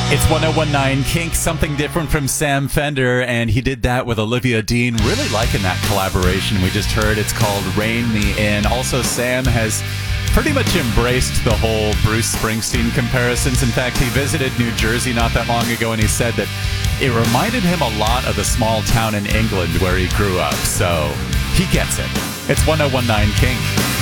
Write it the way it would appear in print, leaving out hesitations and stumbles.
It's 1019 Kink, something different from Sam Fender, and he did that with Olivia Dean. Really liking that collaboration we just heard. It's called Rein Me In. Also, Sam has pretty much embraced the whole Bruce Springsteen comparisons. In fact, he visited New Jersey not that long ago, and he said that it reminded him a lot of the small town in England where he grew up. So he gets it. It's 1019 Kink.